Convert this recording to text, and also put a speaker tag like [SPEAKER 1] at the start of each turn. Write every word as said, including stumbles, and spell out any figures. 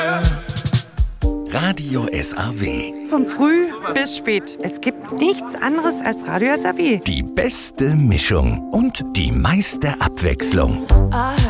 [SPEAKER 1] Radio S A W.
[SPEAKER 2] Von früh bis spät. Es gibt nichts anderes als Radio S A W.
[SPEAKER 1] Die beste Mischung und die meiste Abwechslung.